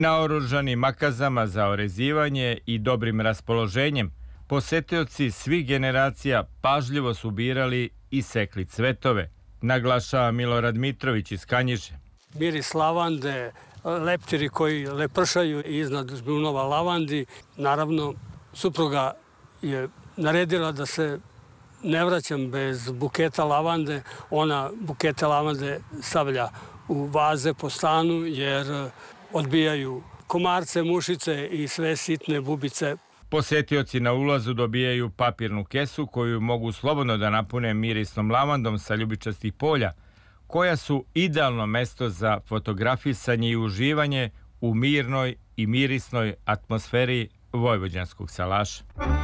Naoružani makazama za orezivanje i dobrim raspoloženjem, posetioci svih generacija pažljivo su birali i sekli cvetove, naglašava Milorad Mitrović iz Kanjiže. Miris lavande, leptiri koji lepršaju iznad žbunova lavandi. Naravno, supruga je naredila da se ne vraćam bez buketa lavande. Ona bukete lavande stavlja u vaze po stanu jer odbijaju komarce, mušice i sve sitne bubice. Posetioci na ulazu dobijaju papirnu kesu koju mogu slobodno da napune mirisnom lavandom sa ljubičastih polja, koja su idealno mesto za fotografisanje i uživanje u mirnoj i mirisnoj atmosferi vojvođanskog salaša.